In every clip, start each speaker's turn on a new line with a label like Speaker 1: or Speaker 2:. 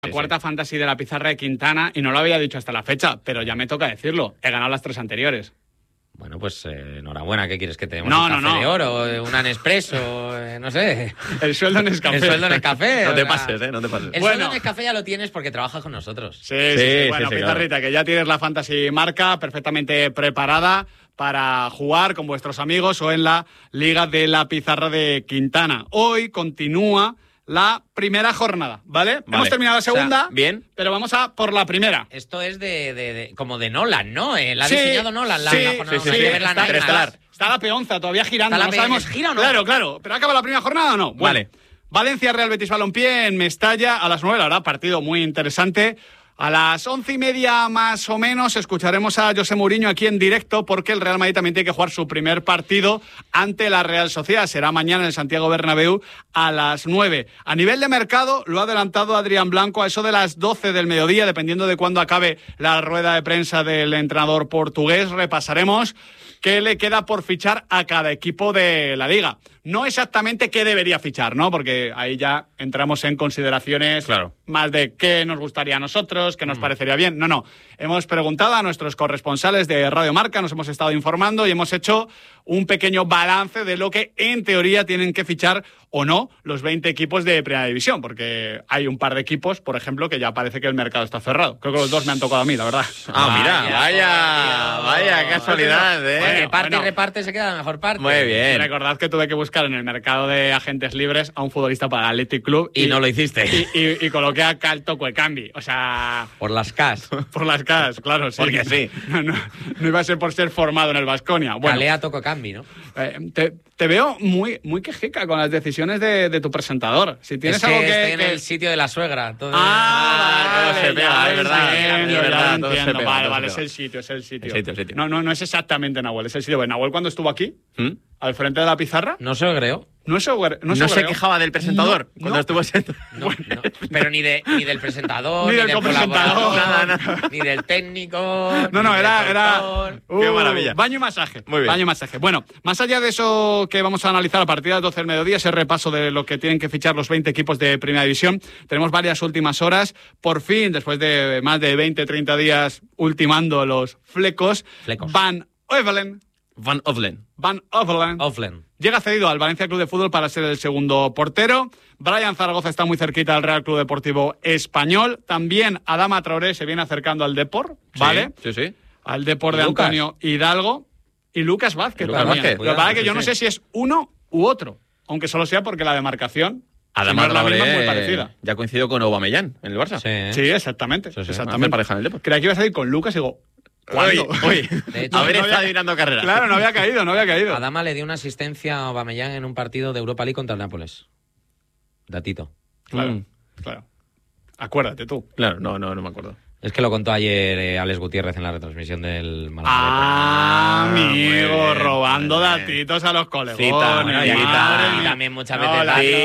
Speaker 1: La cuarta fantasy de la pizarra de Quintana, y no lo había dicho hasta la fecha, pero ya me toca decirlo. He ganado las 3 anteriores.
Speaker 2: Bueno, pues enhorabuena. ¿Qué quieres que te demos?
Speaker 1: No,
Speaker 2: ¿Un café de oro? ¿Una Nespresso? No sé.
Speaker 1: El sueldo en Nescafé.
Speaker 2: El sueldo en Nescafé.
Speaker 3: No te pases, no te pases.
Speaker 2: El sueldo en Nescafé ya lo tienes porque trabajas con nosotros.
Speaker 1: Sí. Bueno, Pizarrita, claro, que ya tienes la fantasy marca perfectamente preparada para jugar con vuestros amigos o en la Liga de la Pizarra de Quintana. Hoy continúa la primera jornada, ¿vale? Hemos terminado la segunda,
Speaker 3: bien,
Speaker 1: pero vamos a por la primera.
Speaker 2: Esto es como de Nolan, ¿no? La ha diseñado Nolan.
Speaker 1: Sí. Está la peonza todavía girando.
Speaker 2: ¿Está
Speaker 1: no sabemos.
Speaker 2: ¿Gira o no?
Speaker 1: Claro. ¿Pero acaba la primera jornada o no? Bueno,
Speaker 3: vale.
Speaker 1: Valencia Real Betis Balompié en Mestalla a las 9, la verdad, partido muy interesante. A las 11:30 más o menos escucharemos a José Mourinho aquí en directo porque el Real Madrid también tiene que jugar su primer partido ante la Real Sociedad. Será mañana en el Santiago Bernabéu a las 9. A nivel de mercado lo ha adelantado Adrián Blanco a eso de las 12 del mediodía, dependiendo de cuándo acabe la rueda de prensa del entrenador portugués. Repasaremos qué le queda por fichar a cada equipo de la Liga. No exactamente qué debería fichar, ¿no? Porque ahí ya entramos en consideraciones más de qué nos gustaría a nosotros, qué nos parecería bien. No. Hemos preguntado a nuestros corresponsales de Radio Marca, nos hemos estado informando y hemos hecho un pequeño balance de lo que en teoría tienen que fichar o no los 20 equipos de Primera División, porque hay un par de equipos, por ejemplo, que ya parece que el mercado está cerrado. Creo que los dos me han tocado a mí, la verdad.
Speaker 3: Vaya casualidad,
Speaker 2: ¿eh? Parte y reparte se queda la mejor parte.
Speaker 3: Muy bien.
Speaker 1: Recordad que tuve que buscar en el mercado de agentes libres a un futbolista para el Athletic Club.
Speaker 2: Y no lo hiciste.
Speaker 1: Y coloqué a Calto Cuecambi. O sea...
Speaker 2: Por las CAS.
Speaker 1: Por las CAS, claro, sí.
Speaker 3: Porque sí.
Speaker 1: No iba a ser por ser formado en el Baskonia. Bueno,
Speaker 2: Calea Cuecambi, ¿no?
Speaker 1: Te veo muy quejica con las decisiones de tu presentador. Si tienes algo
Speaker 2: estoy en el sitio de la suegra.
Speaker 1: Todo
Speaker 3: se pega, es verdad.
Speaker 1: Entiendo. Vale, es el sitio. No es exactamente Nahuel, es el sitio. Bueno, Nahuel cuando estuvo aquí, al frente de la pizarra...
Speaker 2: No se ogreó.
Speaker 3: ¿No se quejaba del presentador cuando estuvo sentado?
Speaker 2: No, pero ni del presentador,
Speaker 1: ni del copresentador,
Speaker 2: nada. Ni del técnico.
Speaker 1: Era
Speaker 3: qué maravilla.
Speaker 1: Baño y masaje.
Speaker 3: Muy bien.
Speaker 1: Baño y masaje. Bueno, más allá de eso que vamos a analizar a partir de las 12 del mediodía, ese repaso de lo que tienen que fichar los 20 equipos de Primera División, tenemos varias últimas horas. Por fin, después de más de 20-30 días ultimando los flecos. Van Ovelen llega cedido al Valencia Club de Fútbol para ser el segundo portero. Brian Zaragoza está muy cerquita al Real Club Deportivo Español. También Adama Traoré se viene acercando al Depor, ¿vale?
Speaker 3: Sí.
Speaker 1: Al Depor de Antonio Hidalgo. Y Lucas Vázquez también. Lo que pasa es que yo no sé si es uno u otro, aunque solo sea porque la demarcación
Speaker 3: Adama Traoré
Speaker 1: es muy parecida.
Speaker 3: Ya coincidió con Aubameyang en el Barça.
Speaker 1: Sí, exactamente.
Speaker 3: Exactamente. Pareja en el Depor.
Speaker 1: Creía que ibas a ir con Lucas y digo...
Speaker 3: Oye,
Speaker 2: de hecho,
Speaker 3: está adivinando carrera.
Speaker 1: Claro, no había caído.
Speaker 2: Adama le dio una asistencia a Aubameyang en un partido de Europa League contra el Nápoles. Datito.
Speaker 1: Claro. Acuérdate tú.
Speaker 3: Claro, no me acuerdo.
Speaker 2: Es que lo contó ayer Alex Gutiérrez en la retransmisión del Málaga.
Speaker 1: Amigo, robando datitos a los colegones.
Speaker 2: Y también muchas veces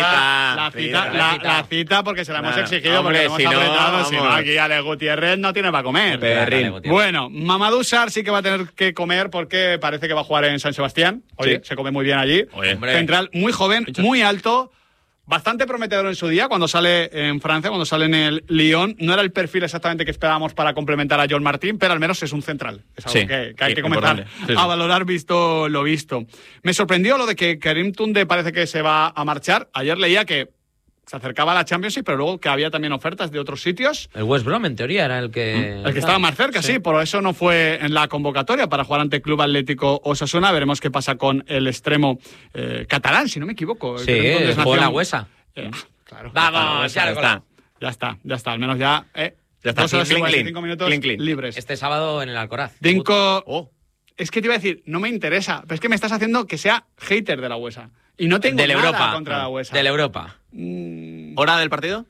Speaker 1: la cita porque se la hemos exigido, porque hemos apretado. Si no, aquí Alex Gutiérrez no tiene para comer. Bueno, Mamadou Sarr sí que va a tener que comer porque parece que va a jugar en San Sebastián. Oye, se come muy bien allí. Central, muy joven, muy alto. Bastante prometedor en su día, cuando sale en Francia, cuando sale en el Lyon. No era el perfil exactamente que esperábamos para complementar a John Martín, pero al menos es un central. Es algo que hay que comenzar a valorar visto lo visto. Me sorprendió lo de que Karim Tunde parece que se va a marchar. Ayer leía que se acercaba a la Championship, pero luego que había también ofertas de otros sitios.
Speaker 2: El West Brom, en teoría, era el que...
Speaker 1: El que estaba más cerca, sí. Por eso no fue en la convocatoria para jugar ante el Club Atlético Osasuna. Veremos qué pasa con el extremo catalán, si no me equivoco.
Speaker 2: Sí, jugó la Huesa.
Speaker 1: Claro.
Speaker 2: Vamos,
Speaker 1: ya está. Al menos ya...
Speaker 3: Ya está.
Speaker 1: 2 horas y 45 minutos libres.
Speaker 2: Este sábado en el Alcoraz.
Speaker 1: Dinko... Es que te iba a decir, no me interesa, pero es que me estás haciendo que sea hater de la Huesa. Y no tengo nada contra la Huesa.
Speaker 2: De la Europa.
Speaker 3: ¿Hora del partido?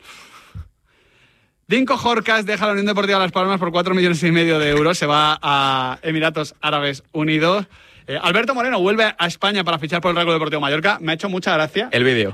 Speaker 1: Dinko Horkas deja la Unión Deportiva Las Palmas por 4,5 millones de euros. Se va a Emiratos Árabes Unidos. Alberto Moreno vuelve a España para fichar por el Real Club Deportivo Mallorca. Me ha hecho mucha gracia.
Speaker 3: El vídeo.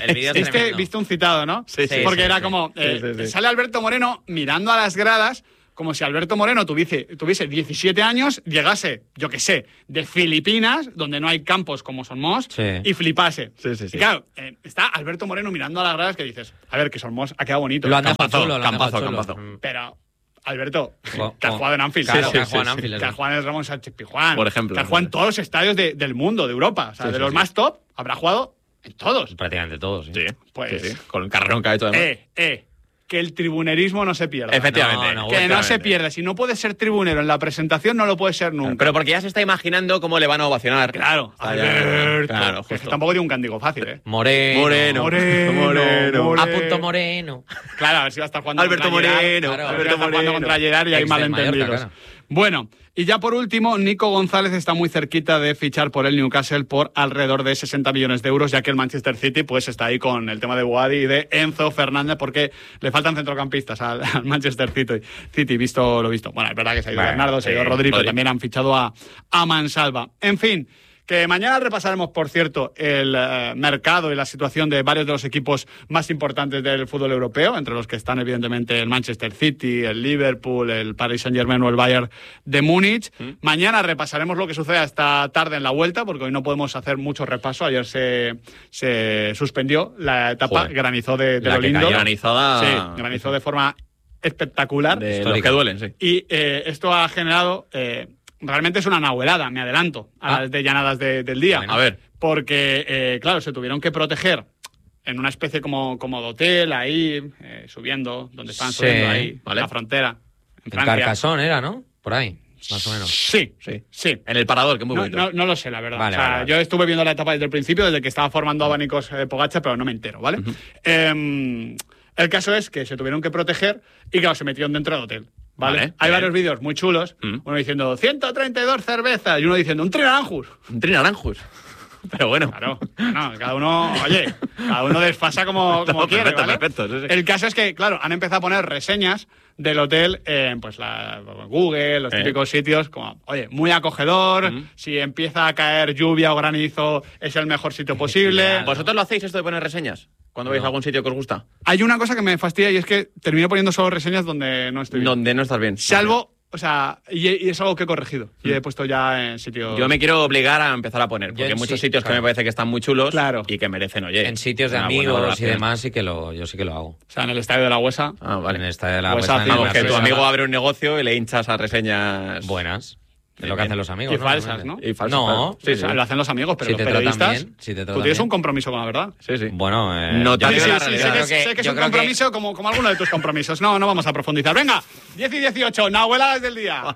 Speaker 1: Viste un citado, ¿no?
Speaker 3: Sí.
Speaker 1: Porque era como... Sale Alberto Moreno mirando a las gradas como si Alberto Moreno tuviese 17 años, llegase, yo qué sé, de Filipinas, donde no hay campos como Somos, y flipase.
Speaker 3: Sí.
Speaker 1: Y claro, está Alberto Moreno mirando a las gradas que dices, a ver, que Somos ha quedado bonito.
Speaker 2: Lo han dejado chulo,
Speaker 3: campazo.
Speaker 1: Pero, Alberto, que has
Speaker 2: Oh,
Speaker 1: jugado en Anfield.
Speaker 2: claro,
Speaker 1: que
Speaker 2: has jugado en Anfield,
Speaker 1: que has jugado en el Ramón Sánchez Pizjuán.
Speaker 3: Por ejemplo.
Speaker 1: Que has jugado en todos los estadios del mundo, de Europa. O sea, de los más top, habrá jugado en todos.
Speaker 2: Prácticamente todos. Sí.
Speaker 3: Sí,
Speaker 1: Pues-
Speaker 3: sí. Con el carrerón que ha hecho además.
Speaker 1: Que el tribunerismo no se pierda.
Speaker 3: Efectivamente.
Speaker 2: No,
Speaker 1: Que no se
Speaker 3: efectivamente.
Speaker 1: pierda. Si no puedes ser tribunero en la presentación, no lo puedes ser nunca.
Speaker 3: Pero porque ya se está imaginando cómo le van a ovacionar.
Speaker 1: Claro,
Speaker 3: Está ya-
Speaker 1: Alberto.
Speaker 3: Claro,
Speaker 1: Que
Speaker 3: justo.
Speaker 1: tampoco tiene un cántico fácil, ¿eh?
Speaker 2: Moreno.
Speaker 1: Moreno.
Speaker 2: A punto Moreno.
Speaker 1: Claro, a ver si va a estar jugando
Speaker 3: Alberto
Speaker 1: contra Gerard.
Speaker 3: Moreno,
Speaker 1: Claro,
Speaker 3: Alberto
Speaker 1: va a estar jugando
Speaker 3: Moreno.
Speaker 1: contra Gerard y hay
Speaker 2: Ex del
Speaker 1: malentendidos.
Speaker 2: Mallorca, claro.
Speaker 1: Bueno, y ya por último, Nico González está muy cerquita de fichar por el Newcastle por alrededor de 60 millones de euros, ya que el Manchester City pues está ahí con el tema de Boadi y de Enzo Fernández, porque le faltan centrocampistas al Manchester City, visto lo visto. Bueno, es verdad que se ha ido Bernardo, se ha ido Rodri, pero también han fichado a Mansalva. En fin, que mañana repasaremos, por cierto, el mercado y la situación de varios de los equipos más importantes del fútbol europeo, entre los que están evidentemente el Manchester City, el Liverpool, el Paris Saint-Germain o el Bayern de Múnich. Mañana repasaremos lo que sucede esta tarde en la vuelta, porque hoy no podemos hacer mucho repaso. Ayer se suspendió la etapa,
Speaker 3: Joder.
Speaker 1: granizó de
Speaker 3: La
Speaker 1: lo
Speaker 3: que
Speaker 1: lindo.
Speaker 3: cayó granizada.
Speaker 1: Sí, granizó de forma espectacular.
Speaker 3: De los que duelen, sí.
Speaker 1: Y esto ha generado... realmente es una nahuelada, me adelanto a las llanadas del día.
Speaker 3: Bueno, a ver.
Speaker 1: Porque, claro, se tuvieron que proteger en una especie como de hotel, ahí, subiendo, donde estaban
Speaker 2: Sí,
Speaker 1: subiendo ahí,
Speaker 3: vale.
Speaker 1: la frontera, en
Speaker 2: En
Speaker 1: Francia.
Speaker 2: Carcassonne era, ¿no? Por ahí, más o menos.
Speaker 1: Sí.
Speaker 3: En el parador, que es muy
Speaker 1: No,
Speaker 3: bonito.
Speaker 1: no lo sé, la verdad.
Speaker 2: Vale,
Speaker 1: o sea,
Speaker 2: vale.
Speaker 1: yo estuve viendo la etapa desde el principio, desde que estaba formando abanicos Pogačar, pero no me entero, ¿vale? El caso es que se tuvieron que proteger y, claro, se metieron dentro del hotel. ¿Vale?
Speaker 3: Vale,
Speaker 1: Hay
Speaker 3: bien.
Speaker 1: varios vídeos muy chulos, uno diciendo 132 cervezas y uno diciendo un Trinaranjus.
Speaker 3: Un Trinaranjus. Pero bueno.
Speaker 1: Claro, no, cada uno desfasa como
Speaker 3: No,
Speaker 1: quiere,
Speaker 3: perfecto,
Speaker 1: ¿vale?
Speaker 3: perfecto, sí, sí.
Speaker 1: El caso es que, claro, han empezado a poner reseñas del hotel en pues Google, los típicos sitios, como, oye, muy acogedor, si empieza a caer lluvia o granizo, es el mejor sitio posible.
Speaker 3: ¿Vosotros lo hacéis esto de poner reseñas? Cuando vais a algún sitio que os gusta.
Speaker 1: Hay una cosa que me fastidia y es que termino poniendo solo reseñas donde no estoy bien.
Speaker 3: Donde no estás bien.
Speaker 1: Salvo, o sea, y es algo que he corregido. Y he puesto ya en sitios...
Speaker 3: Yo me quiero obligar a empezar a poner, porque
Speaker 2: Yo
Speaker 3: hay
Speaker 2: en
Speaker 3: muchos
Speaker 2: sí,
Speaker 3: sitios que
Speaker 2: claro.
Speaker 3: me parece que están muy chulos
Speaker 1: Claro.
Speaker 3: y que merecen, oye.
Speaker 2: En sitios de
Speaker 3: una buena
Speaker 2: amigos y
Speaker 3: valoración.
Speaker 2: demás yo sí que lo hago.
Speaker 1: O sea, en el estadio de la Huesa.
Speaker 3: Ah,
Speaker 2: En
Speaker 3: vale.
Speaker 2: esta de la
Speaker 1: Pues
Speaker 2: Huesa,
Speaker 1: hace-
Speaker 3: Vamos,
Speaker 1: Vamos,
Speaker 3: que tu
Speaker 1: sí,
Speaker 3: amigo
Speaker 1: sí.
Speaker 3: abre un negocio y le hinchas a reseñas
Speaker 2: buenas. Es lo que
Speaker 3: Bien.
Speaker 2: hacen los amigos.
Speaker 1: Y falsas, ¿no?
Speaker 3: Y falsas.
Speaker 2: No,
Speaker 3: claro. Sí,
Speaker 1: O sea, lo hacen los amigos, pero
Speaker 2: Si
Speaker 1: los
Speaker 2: te tratan
Speaker 1: periodistas...
Speaker 2: bien, si te
Speaker 1: tú
Speaker 2: tratan
Speaker 1: tienes
Speaker 2: bien.
Speaker 1: un compromiso con la verdad.
Speaker 3: Sí, sí.
Speaker 2: Bueno,
Speaker 3: No
Speaker 2: yo
Speaker 3: te
Speaker 1: Sí,
Speaker 3: digo
Speaker 1: sí,
Speaker 3: la
Speaker 1: sí,
Speaker 3: realidad.
Speaker 1: sé que es
Speaker 2: yo
Speaker 1: un
Speaker 2: creo
Speaker 1: compromiso como alguno de tus compromisos. No vamos a profundizar. Venga, 10 y 18, nahueladas del día.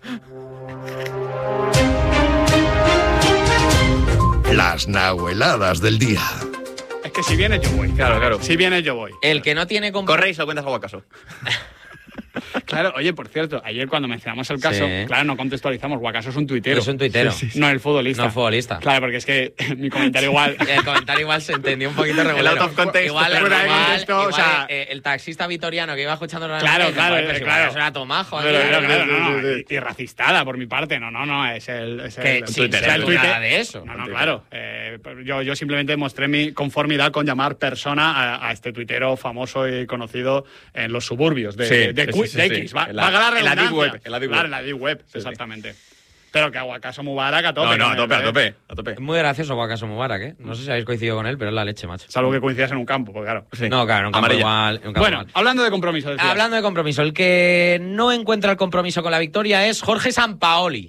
Speaker 4: Las nahueladas del día.
Speaker 1: Es que si vienes yo voy.
Speaker 3: Claro.
Speaker 1: Si vienes yo voy.
Speaker 2: El que no tiene
Speaker 3: Corréis o cuentas algo acaso.
Speaker 1: Claro, oye, por cierto, ayer cuando mencionamos el caso,
Speaker 2: Sí.
Speaker 1: claro, no contextualizamos, Guacaso es un tuitero.
Speaker 2: Es un tuitero.
Speaker 1: No el futbolista.
Speaker 2: No el futbolista.
Speaker 1: Claro, porque es que mi comentario igual...
Speaker 2: El comentario igual se entendió un poquito regular.
Speaker 3: El out of context.
Speaker 2: Igual,
Speaker 1: Fuera de
Speaker 2: igual,
Speaker 1: contexto,
Speaker 2: igual,
Speaker 1: o sea-
Speaker 2: el taxista vitoriano que iba escuchando la
Speaker 1: Claro,
Speaker 2: noticia,
Speaker 1: claro,
Speaker 2: joder, pero si
Speaker 1: claro.
Speaker 2: Eso era tomajo.
Speaker 1: Claro, y racistada por mi parte. No, es el
Speaker 2: Que
Speaker 1: el
Speaker 2: sin
Speaker 1: Twitter,
Speaker 2: ser
Speaker 1: el
Speaker 2: tú
Speaker 1: Twitter.
Speaker 2: nada de eso.
Speaker 1: No, claro. Yo simplemente mostré mi conformidad con llamar persona a este tuitero famoso y conocido en los suburbios de
Speaker 3: Sí,
Speaker 1: de X.
Speaker 3: sí.
Speaker 1: Va
Speaker 3: En la-
Speaker 1: a la
Speaker 3: en la deep
Speaker 1: redundancia.
Speaker 3: web, en la deep
Speaker 1: Claro,
Speaker 3: web.
Speaker 1: en la deep web,
Speaker 3: Sí, sí.
Speaker 1: exactamente. Pero que Aguacaso Mubarak a tope.
Speaker 3: No, a
Speaker 1: ¿no?
Speaker 3: tope.
Speaker 2: Es muy gracioso Guacaso Mubarak, ¿eh? No sé si habéis coincidido con él, pero es la leche, macho.
Speaker 1: Salvo que coincidas en un campo, pues claro.
Speaker 3: Sí.
Speaker 2: No, claro, en un campo
Speaker 3: Amarilla.
Speaker 2: igual. en un campo
Speaker 1: Bueno,
Speaker 2: igual.
Speaker 1: hablando de compromiso, decías.
Speaker 2: Hablando de compromiso, el que no encuentra el compromiso con la victoria es Jorge Sampaoli.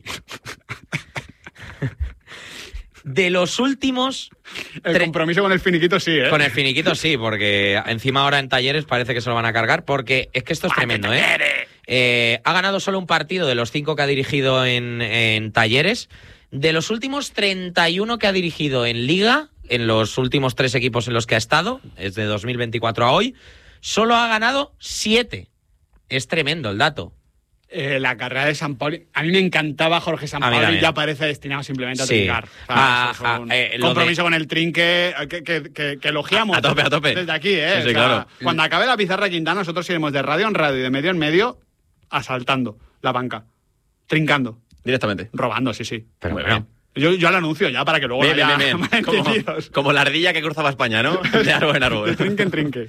Speaker 2: De los últimos...
Speaker 1: El compromiso con el finiquito sí, ¿eh?
Speaker 2: Con el finiquito sí, porque encima ahora en Talleres parece que se lo van a cargar, porque es que esto es tremendo, ¿eh? Ha ganado solo un partido de los 5 que ha dirigido en Talleres. De los últimos 31 que ha dirigido en Liga, en los últimos 3 equipos en los que ha estado, es de 2024 a hoy, solo ha ganado 7. Es tremendo el dato.
Speaker 1: La carrera de Sampaoli. A mí me encantaba Jorge
Speaker 2: A mí
Speaker 1: Sampaoli,
Speaker 2: también.
Speaker 1: ya parece destinado simplemente a
Speaker 2: Sí.
Speaker 1: trincar. O sea, eso es un
Speaker 2: lo
Speaker 1: compromiso con el trinque que elogiamos.
Speaker 3: A tope.
Speaker 1: Desde aquí, ¿eh?
Speaker 3: Sí, claro.
Speaker 1: Cuando acabe la pizarra Quintana, nosotros iremos de radio en radio y de medio en medio asaltando la banca. Trincando.
Speaker 3: Directamente.
Speaker 1: Robando, sí.
Speaker 2: Pero
Speaker 3: Muy
Speaker 2: bueno,
Speaker 3: bien.
Speaker 1: Yo lo anuncio ya para que luego
Speaker 3: Bien.
Speaker 1: no haya malentendidos.
Speaker 3: Como la ardilla que cruzaba España, ¿no? De árbol en árbol.
Speaker 1: De trinque en trinque.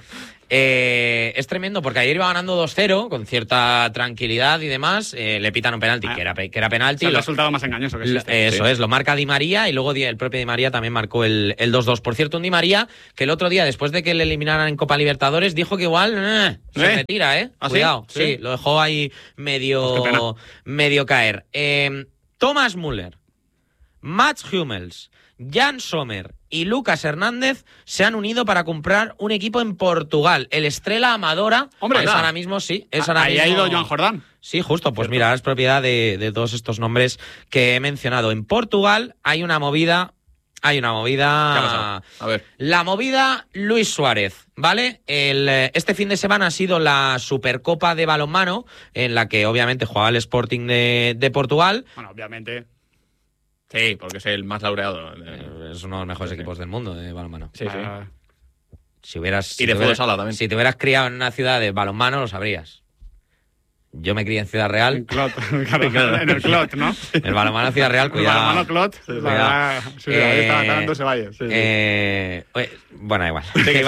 Speaker 2: Es tremendo porque ayer iba ganando 2-0 con cierta tranquilidad y demás. Le pitan un penalti, que era penalti.
Speaker 1: Es el resultado más engañoso que existe.
Speaker 2: Eso es, lo marca Di María y luego el propio Di María también marcó el 2-2. Por cierto, un Di María que el otro día, después de que le eliminaran en Copa Libertadores, dijo que igual se retira, ¿eh?
Speaker 3: ¿Ah,
Speaker 2: Cuidado,
Speaker 3: sí?
Speaker 2: Sí, lo dejó ahí medio caer. Thomas Müller, Mats Hummels, Jan Sommer y Lucas Hernández se han unido para comprar un equipo en Portugal. El Estrela Amadora es ahora mismo, sí.
Speaker 1: Ahí ha ido Joan Jordán.
Speaker 2: Sí, justo. Pues mira, es propiedad de todos estos nombres que he mencionado. En Portugal hay una movida. ¿Qué ha
Speaker 3: pasado? A ver.
Speaker 2: La movida Luis Suárez, ¿vale? Este fin de semana ha sido la Supercopa de balonmano, en la que obviamente jugaba el Sporting de Portugal.
Speaker 1: Bueno, obviamente.
Speaker 3: Sí, porque es el más laureado.
Speaker 2: Es uno de los mejores equipos del mundo de balonmano.
Speaker 3: Sí.
Speaker 2: Si hubieras,
Speaker 3: Y de fútbol sala también.
Speaker 2: Si te hubieras criado en una ciudad de balonmano, lo sabrías. Yo me crié en Ciudad Real.
Speaker 1: En Clot, claro, en el Clot, ¿no?
Speaker 2: El balonmano Ciudad Real, cuidado.
Speaker 1: El balonmano Clot, estaba dándose valles.
Speaker 2: Bueno, da igual.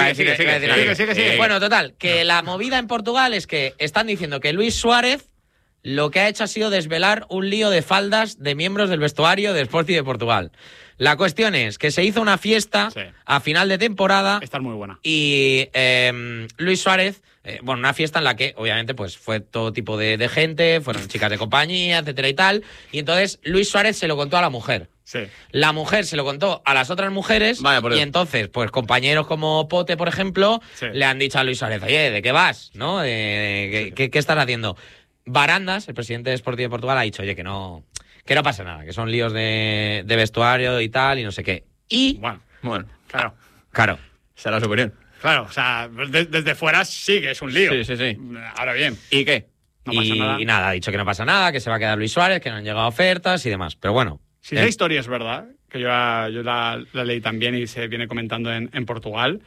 Speaker 3: Sigue.
Speaker 2: Bueno, total, que la movida en Portugal es que están diciendo que Luis Suárez lo que ha hecho ha sido desvelar un lío de faldas de miembros del vestuario de Sporting de Portugal. La cuestión es que se hizo una fiesta a final de temporada.
Speaker 1: Está muy buena.
Speaker 2: Y Luis Suárez, una fiesta en la que obviamente pues fue todo tipo de gente, fueron chicas de compañía, etcétera y tal. Y entonces Luis Suárez se lo contó a la mujer.
Speaker 1: Sí.
Speaker 2: La mujer se lo contó a las otras mujeres. Y entonces, pues compañeros como Pote, por ejemplo, le han dicho a Luis Suárez, oye, ¿de qué vas? ¿No? ¿Qué estás haciendo? Barandas, el presidente de Sporting de Portugal, ha dicho, oye, que no pasa nada, que son líos de vestuario y tal, y no sé qué. Y...
Speaker 3: Bueno,
Speaker 2: claro.
Speaker 3: Será superior.
Speaker 1: Claro, o sea, desde fuera sí que es un lío.
Speaker 3: Sí.
Speaker 1: Ahora bien.
Speaker 3: ¿Y qué?
Speaker 1: No pasa nada.
Speaker 2: Y nada, ha dicho que no pasa nada, que se va a quedar Luis Suárez, que no han llegado ofertas y demás. Pero bueno.
Speaker 1: Si esa historia es verdad, que yo la leí también y se viene comentando en Portugal,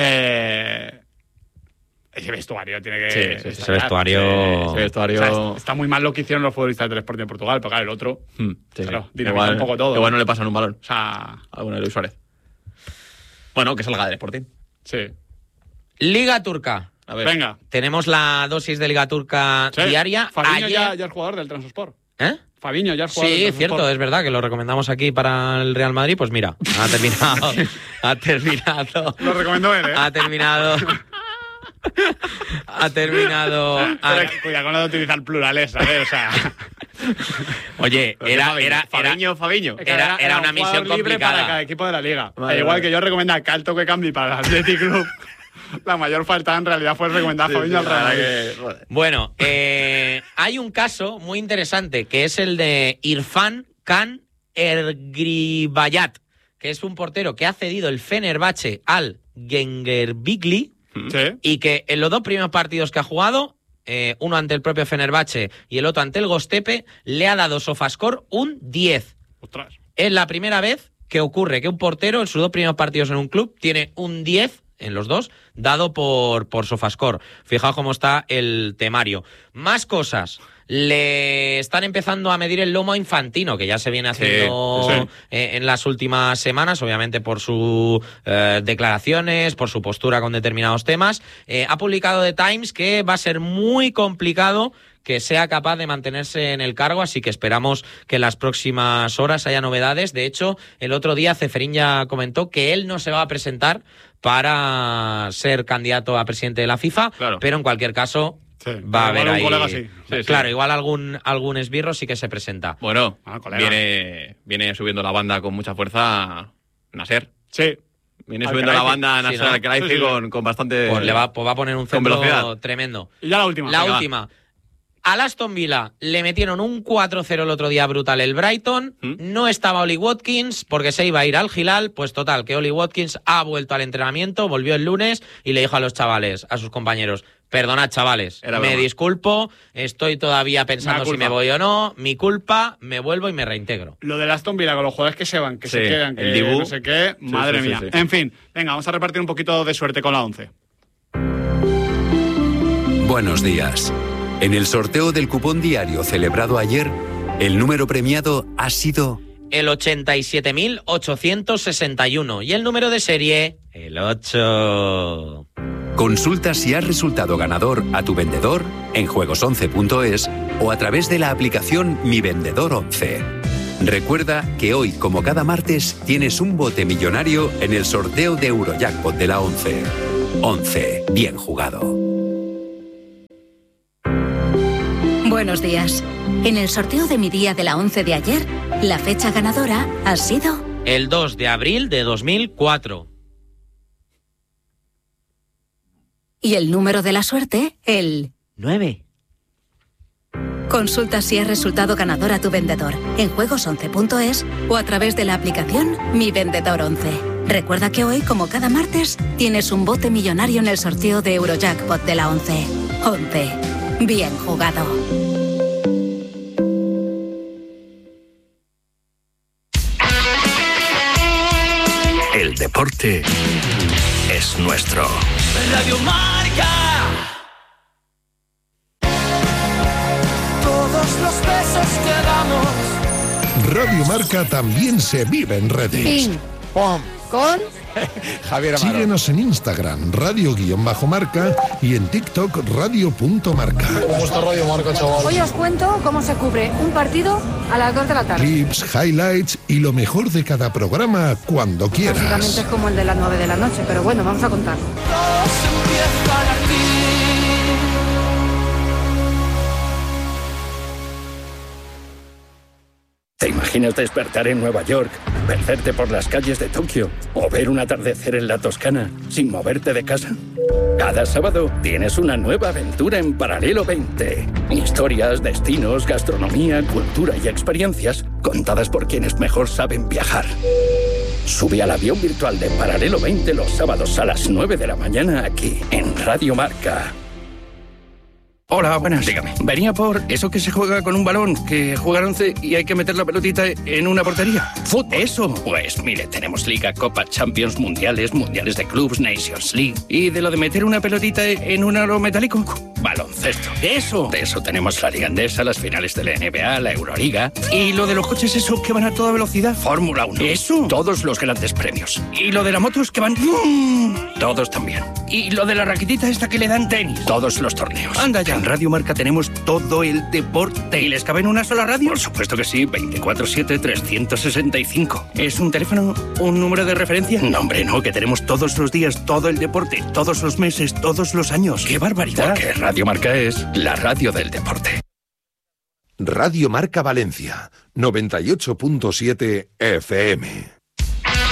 Speaker 1: ese vestuario tiene que...
Speaker 2: Ese vestuario...
Speaker 1: O sea, está muy mal lo que hicieron los futbolistas del Sporting de Portugal, pero claro, el otro... Claro, dinamita un poco todo.
Speaker 3: Igual no le pasan un balón.
Speaker 1: O sea...
Speaker 3: Alguno de Luis Suárez. Bueno, que salga del Sporting.
Speaker 1: Sí.
Speaker 2: Liga Turca.
Speaker 3: A ver.
Speaker 1: Venga.
Speaker 2: Tenemos la dosis de Liga Turca diaria.
Speaker 1: Fabiño ya es jugador del Transosport.
Speaker 2: ¿Eh?
Speaker 1: Fabiño ya es jugador del
Speaker 2: Sí,
Speaker 1: Transosport.
Speaker 2: cierto, es verdad que lo recomendamos aquí para el Real Madrid. Pues mira, ha terminado.
Speaker 1: Lo recomendó él, ¿eh?
Speaker 2: Ha terminado.
Speaker 1: Cuidado con lo de utilizar plurales, ¿sabes? O sea...
Speaker 2: Oye, era
Speaker 3: Fabiño.
Speaker 2: Era una misión
Speaker 1: libre
Speaker 2: complicada
Speaker 1: para cada equipo de la liga.
Speaker 3: Vale,
Speaker 1: igual
Speaker 3: vale.
Speaker 1: que yo recomendé a Calto que cambie para el Athletic Club, la mayor falta en realidad fue recomendar a Fabiño al Real Madrid.
Speaker 2: Bueno, hay un caso muy interesante que es el de Irfan Can Ergribayat, que es un portero que ha cedido el Fenerbahce al Gengerbikli y que en los dos primeros partidos que ha jugado, uno ante el propio Fenerbahce y el otro ante el Gostepe, le ha dado Sofascore un 10.
Speaker 1: Ostras.
Speaker 2: Es la primera vez que ocurre que un portero en sus dos primeros partidos en un club tiene un 10 en los dos, dado por Sofascore. Fijaos cómo está el temario. Más cosas. Le están empezando a medir el lomo a Infantino, que ya se viene haciendo en las últimas semanas, obviamente por sus declaraciones, por su postura con determinados temas. Ha publicado The Times que va a ser muy complicado que sea capaz de mantenerse en el cargo, así que esperamos que en las próximas horas haya novedades. De hecho, el otro día Ceferín ya comentó que él no se va a presentar para ser candidato a presidente de la FIFA, pero en cualquier caso va a haber ahí...
Speaker 1: Colega, sí.
Speaker 2: Claro, igual algún esbirro sí que se presenta.
Speaker 3: Bueno, viene subiendo la banda con mucha fuerza Nasser.
Speaker 1: Sí.
Speaker 3: Viene subiendo la banda Nasser Al-Khelaifi con bastante...
Speaker 2: Pues va a poner un centro tremendo.
Speaker 1: Y ya la última.
Speaker 2: La última. Al Aston Villa le metieron un 4-0 el otro día brutal el Brighton. No estaba Oli Watkins porque se iba a ir al Hilal. Pues total, que Oli Watkins ha vuelto al entrenamiento, volvió el lunes y le dijo a los chavales, a sus compañeros, perdonad chavales, me disculpo, estoy todavía pensando si me voy o no, mi culpa, me vuelvo y me reintegro.
Speaker 1: Lo del Aston Villa con los jugadores que se van, que se quedan, que no sé qué, madre mía.
Speaker 3: Sí.
Speaker 1: En fin, venga, vamos a repartir un poquito de suerte con la 11.
Speaker 5: Buenos días. En el sorteo del cupón diario celebrado ayer, el número premiado ha sido
Speaker 2: el 87.861. Y el número de serie, el 8.
Speaker 5: Consulta si has resultado ganador a tu vendedor en juegos11.es o a través de la aplicación Mi Vendedor 11. Recuerda que hoy, como cada martes, tienes un bote millonario en el sorteo de Eurojackpot de la 11. 11. Bien jugado.
Speaker 6: Buenos días. En el sorteo de mi día de la 11 de ayer, la fecha ganadora ha sido...
Speaker 2: el 2 de abril de 2004.
Speaker 6: Y el número de la suerte, el...
Speaker 2: 9.
Speaker 6: Consulta si has resultado ganador a tu vendedor en juegos11.es o a través de la aplicación Mi Vendedor 11. Recuerda que hoy, como cada martes, tienes un bote millonario en el sorteo de Eurojackpot de la 11. 11. Bien jugado.
Speaker 4: El deporte es nuestro.
Speaker 7: Radio Marca. Todos los besos que damos.
Speaker 8: Radio Marca también se vive en redes.
Speaker 9: Ping, pom, con Javier Amaro.
Speaker 8: Síguenos en Instagram, radio_marca y en TikTok, radio.marca.
Speaker 9: ¿Cómo está Radio Marca, chaval?
Speaker 10: Hoy os cuento cómo se cubre un partido a las 2 de la tarde.
Speaker 8: Clips, highlights y lo mejor de cada programa cuando quieras.
Speaker 10: Básicamente es como el de las 9 de la noche, pero bueno, vamos a contar.
Speaker 11: ¿Te imaginas despertar en Nueva York, perderte por las calles de Tokio o ver un atardecer en la Toscana sin moverte de casa? Cada sábado tienes una nueva aventura en Paralelo 20. Historias, destinos, gastronomía, cultura y experiencias contadas por quienes mejor saben viajar. Sube al avión virtual de Paralelo 20 los sábados a las 9 de la mañana aquí en Radio Marca.
Speaker 12: Hola, buenas. Dígame. Venía por eso que se juega con un balón, que juega 11 y hay que meter la pelotita en una portería.
Speaker 11: ¿Fútbol?
Speaker 12: Eso.
Speaker 11: Pues mire, tenemos Liga, Copa, Champions, Mundiales, Mundiales de Clubs, Nations League.
Speaker 12: ¿Y de lo de meter una pelotita en un aro metálico?
Speaker 11: Baloncesto.
Speaker 12: Eso.
Speaker 11: De eso tenemos la Liga Endesa, las finales de la NBA, la Euroliga.
Speaker 12: ¿Y lo de los coches esos que van a toda velocidad?
Speaker 11: Fórmula 1.
Speaker 12: Eso.
Speaker 11: Todos los grandes premios.
Speaker 12: ¿Y lo de las motos que van...?
Speaker 11: Todos también.
Speaker 12: ¿Y lo de la raquetita esta que le dan tenis?
Speaker 11: Todos los torneos.
Speaker 12: Anda ya. En Radio Marca tenemos todo el deporte. ¿Y les cabe en una sola radio?
Speaker 11: Por supuesto que sí, 24/7, 365.
Speaker 12: ¿Es un teléfono? ¿Un número de referencia?
Speaker 11: No, hombre, no,
Speaker 12: que tenemos todos los días, todo el deporte, todos los meses, todos los años. ¡Qué barbaridad!
Speaker 11: Porque Radio Marca es la radio del deporte.
Speaker 4: Radio Marca Valencia, 98.7 FM.